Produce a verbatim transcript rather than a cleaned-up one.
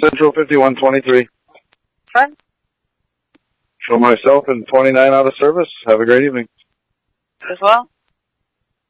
Central fifty-one twenty-three. Okay. Show myself in twenty-nine out of service. Have a great evening. As well.